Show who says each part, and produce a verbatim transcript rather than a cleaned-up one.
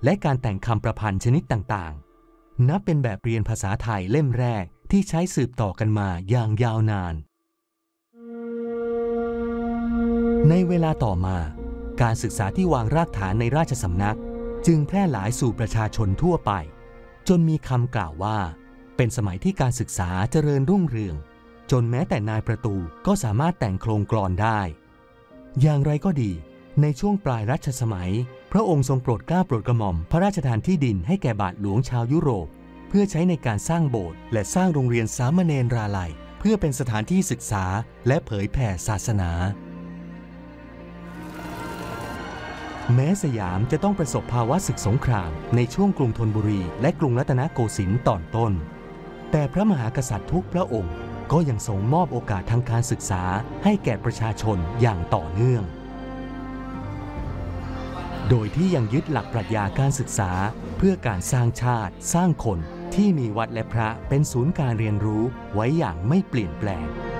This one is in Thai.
Speaker 1: และการแต่งคำประพันธ์ชนิดต่างๆนับเป็นแบบเรียนภาษาไทยเล่มแรกที่ใช้สืบต่อกันมาอย่างยาวนานในเวลาต่อมาการศึกษาที่วางรากฐานในราชสำนักจึงแพร่หลายสู่ประชาชนทั่วไปจนมีคำกล่าวว่าเป็นสมัยที่การศึกษาเจริญรุ่งเรืองจนแม้แต่นายประตูก็สามารถแต่งโครงกลอนได้อย่างไรก็ดีในช่วงปลายรัชสมัยพระองค์ทรงโปรดเกล้าโปรดกระหม่อมพระราชทานที่ดินให้แก่บาทหลวงชาวยุโรปเพื่อใช้ในการสร้างโบสถ์และสร้างโรงเรียนสามเณรราลัยเพื่อเป็นสถานที่ศึกษาและเผยแผ่ศาสนาแม้สยามจะต้องประสบภาวะศึกสงครามในช่วงกรุงธนบุรีและกรุงรัตนโกสินทร์ตอนต้นแต่พระมหากษัตริย์ทุกพระองค์ก็ยังทรงมอบโอกาสทางการศึกษาให้แก่ประชาชนอย่างต่อเนื่องโดยที่ยังยึดหลักปรัชญาการศึกษาเพื่อการสร้างชาติสร้างคนที่มีวัดและพระเป็นศูนย์การเรียนรู้ไว้อย่างไม่เปลี่ยนแปลง